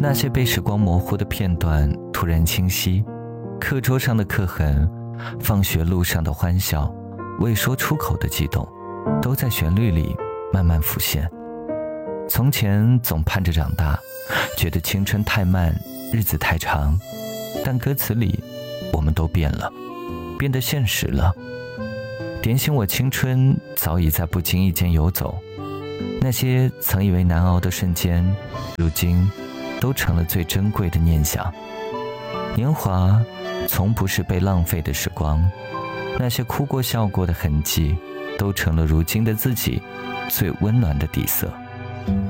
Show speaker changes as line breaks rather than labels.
那些被时光模糊的片段突然清晰，课桌上的刻痕，放学路上的欢笑，未说出口的激动，都在旋律里慢慢浮现。从前总盼着长大，觉得青春太慢，日子太长，但歌词里我们都变了，变得现实了。点醒我青春早已在不经意间游走，那些曾以为难熬的瞬间，如今都成了最珍贵的念想。年华从不是被浪费的时光，那些哭过笑过的痕迹，都成了如今的自己最温暖的底色。